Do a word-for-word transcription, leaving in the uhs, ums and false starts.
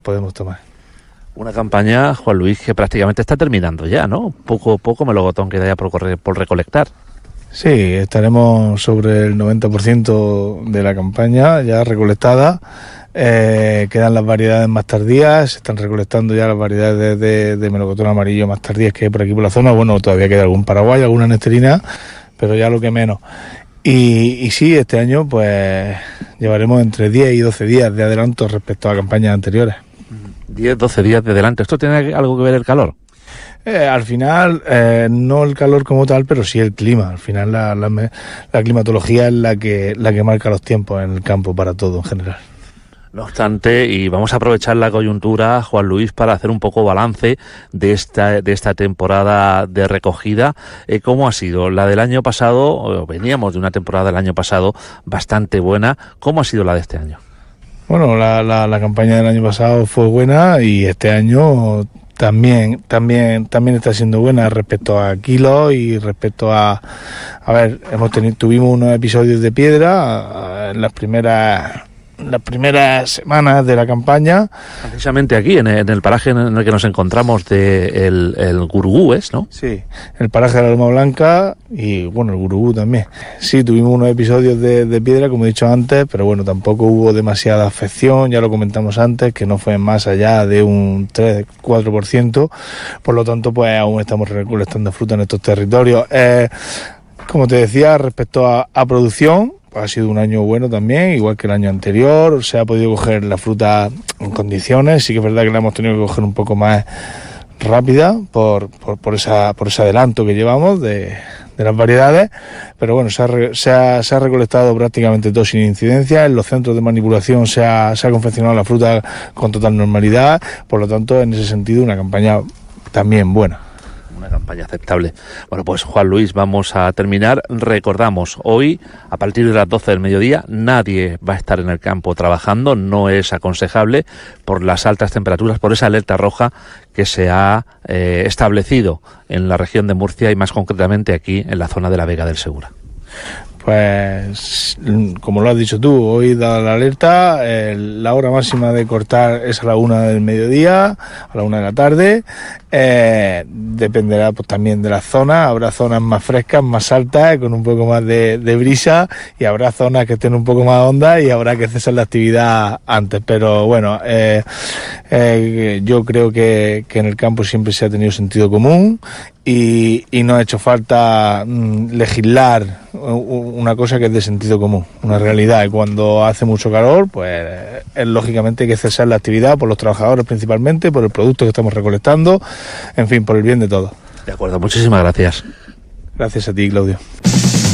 podemos tomar. Una campaña, Juan Luis, que prácticamente está terminando ya, ¿no? Poco poco melocotón queda ya por, correr, por recolectar. Sí, estaremos sobre el noventa por ciento de la campaña ya recolectada. Eh, quedan las variedades más tardías, se están recolectando ya las variedades de, de melocotón amarillo más tardías que hay por aquí por la zona. Bueno, todavía queda algún paraguay, alguna nesterina, pero ya lo que menos. Y, y sí, este año pues llevaremos entre diez y doce días de adelanto respecto a campañas anteriores. diez, doce días de adelanto. ¿Esto tiene algo que ver el calor? Eh, al final, eh, no el calor como tal, pero sí el clima. Al final la, la, la climatología es la que, la que marca los tiempos en el campo para todo en general. No obstante, y vamos a aprovechar la coyuntura, Juan Luis, para hacer un poco balance de esta de esta temporada de recogida. Eh, ¿Cómo ha sido? La del año pasado, veníamos de una temporada del año pasado bastante buena. ¿Cómo ha sido la de este año? Bueno, la, la, la campaña del año pasado fue buena y este año también también también está siendo buena respecto a kilos y respecto a... A ver, hemos tenido, tuvimos unos episodios de piedra en las primeras... las primeras semanas de la campaña. Precisamente aquí, en el, en el paraje en el que nos encontramos de el, el Gurugúes, ¿no? Sí, el paraje de la Loma Blanca y, bueno, el Gurugú también. Sí, tuvimos unos episodios de, de piedra, como he dicho antes, pero bueno, tampoco hubo demasiada afección, ya lo comentamos antes, que no fue más allá de un tres cuatro por ciento, por lo tanto, pues aún estamos recolectando fruta en estos territorios. Eh, como te decía, respecto a, a producción, ha sido un año bueno también, igual que el año anterior. Se ha podido coger la fruta en condiciones. Sí que es verdad que la hemos tenido que coger un poco más rápida por, por, por, esa, por ese adelanto que llevamos de, de las variedades. Pero bueno, se ha, se, ha, se ha recolectado prácticamente todo sin incidencia. En los centros de manipulación se ha, se ha confeccionado la fruta con total normalidad. Por lo tanto, en ese sentido, una campaña también buena. Una campaña aceptable. Bueno, pues Juan Luis, vamos a terminar. Recordamos, hoy, a partir de las doce del mediodía, nadie va a estar en el campo trabajando, no es aconsejable por las altas temperaturas, por esa alerta roja que se ha eh, establecido en la región de Murcia y más concretamente aquí en la zona de la Vega del Segura. Pues, como lo has dicho tú, hoy dada la alerta, eh, la hora máxima de cortar es a la una del mediodía, a la una de la tarde. Eh, dependerá pues también de la zona. Habrá zonas más frescas, más altas, con un poco más de, de brisa, y habrá zonas que estén un poco más hondas y habrá que cesar la actividad antes. Pero bueno, eh, eh, yo creo que, que en el campo siempre se ha tenido sentido común y, y no ha hecho falta mm, legislar una cosa que es de sentido común, una realidad. Y cuando hace mucho calor, pues es lógicamente hay que cesar la actividad por los trabajadores principalmente, por el producto que estamos recolectando, en fin, por el bien de todos. De acuerdo, muchísimas gracias. Gracias a ti, Claudio.